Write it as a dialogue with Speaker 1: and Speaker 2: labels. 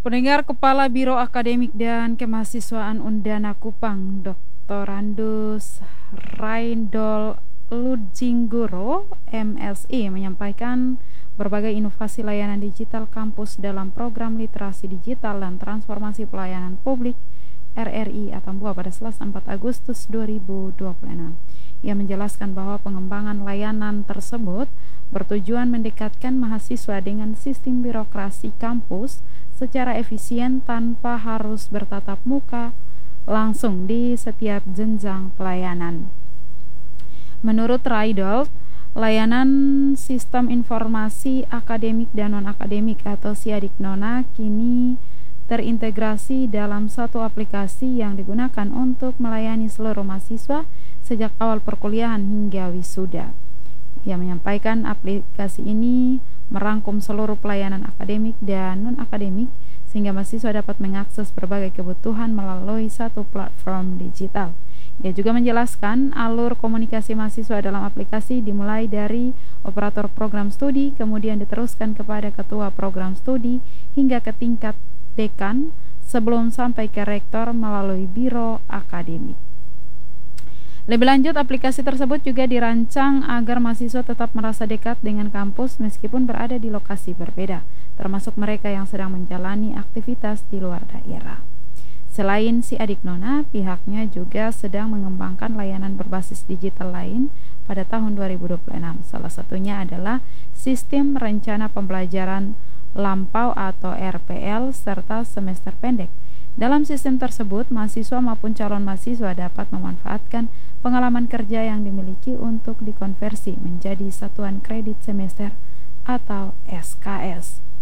Speaker 1: Pendengar Kepala Biro Akademik dan Kemahasiswaan Undana Kupang, Dr. Randus Raindol Ludzingguro, MSI, menyampaikan berbagai inovasi layanan digital kampus dalam program literasi digital dan transformasi pelayanan publik RRI Atambua pada Selasa 4 Agustus 2026. Ia menjelaskan bahwa pengembangan layanan tersebut bertujuan mendekatkan mahasiswa dengan sistem birokrasi kampus secara efisien tanpa harus bertatap muka langsung di setiap jenjang pelayanan. Menurut Raidol, layanan sistem informasi akademik dan non-akademik atau SIADIK-NONA kini terintegrasi dalam satu aplikasi yang digunakan untuk melayani seluruh mahasiswa sejak awal perkuliahan hingga wisuda. Ia menyampaikan aplikasi ini merangkum seluruh pelayanan akademik dan non-akademik sehingga mahasiswa dapat mengakses berbagai kebutuhan melalui satu platform digital. Ia juga menjelaskan alur komunikasi mahasiswa dalam aplikasi dimulai dari operator program studi, kemudian diteruskan kepada ketua program studi hingga ke tingkat dekan sebelum sampai ke rektor melalui biro akademik. Lebih lanjut, aplikasi tersebut juga dirancang agar mahasiswa tetap merasa dekat dengan kampus meskipun berada di lokasi berbeda, termasuk mereka yang sedang menjalani aktivitas di luar daerah. Selain SIADIK-NONA, pihaknya juga sedang mengembangkan layanan berbasis digital lain pada tahun 2026. Salah satunya adalah Sistem Rencana Pembelajaran Lampau atau RPL serta semester pendek. Dalam sistem tersebut, mahasiswa maupun calon mahasiswa dapat memanfaatkan pengalaman kerja yang dimiliki untuk dikonversi menjadi satuan kredit semester atau SKS.